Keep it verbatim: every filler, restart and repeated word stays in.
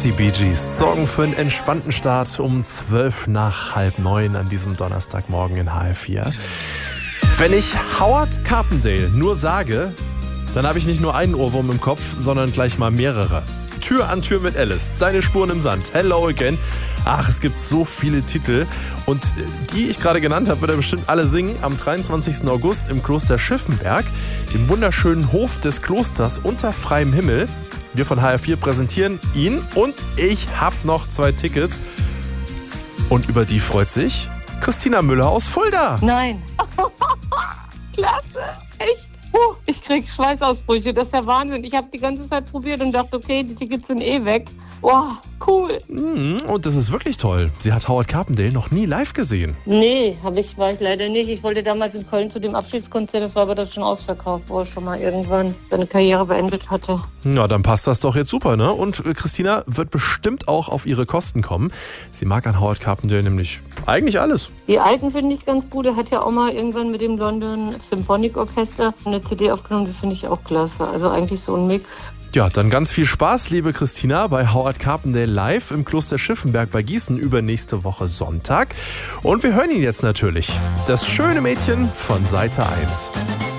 Die Bee Gees sorgen für einen entspannten Start um zwölf nach halb neun an diesem Donnerstagmorgen in H F vier. Wenn ich Howard Carpendale nur sage, dann habe ich nicht nur einen Ohrwurm im Kopf, sondern gleich mal mehrere. Tür an Tür mit Alice, Deine Spuren im Sand, Hello Again. Ach, es gibt so viele Titel. Und die ich gerade genannt habe, wird er bestimmt alle singen am dreiundzwanzigsten August im Kloster Schiffenberg, im wunderschönen Hof des Klosters unter freiem Himmel. Wir von H F vier präsentieren ihn und ich habe noch zwei Tickets. Und über die freut sich Christina Müller aus Fulda. Nein. Klasse, echt. Puh, ich krieg Schweißausbrüche, das ist der Wahnsinn. Ich habe die ganze Zeit probiert und dachte, okay, die Tickets sind eh weg. Boah, cool. Und das ist wirklich toll. Sie hat Howard Carpendale noch nie live gesehen. Nee, hab ich, war ich leider nicht. Ich wollte damals in Köln zu dem Abschiedskonzert, das war aber dann schon ausverkauft, wo er schon mal irgendwann seine Karriere beendet hatte. Na, dann passt das doch jetzt super, ne? Und Christina wird bestimmt auch auf ihre Kosten kommen. Sie mag an Howard Carpendale nämlich eigentlich alles. Die alten finde ich ganz gut. Er hat ja auch mal irgendwann mit dem London Symphonic Orchester eine C D aufgenommen, die finde ich auch klasse. Also eigentlich so ein Mix. Ja, dann ganz viel Spaß, liebe Christina, bei Howard Carpendale live im Kloster Schiffenberg bei Gießen übernächste Woche Sonntag. Und wir hören ihn jetzt natürlich. Das schöne Mädchen von Seite eins.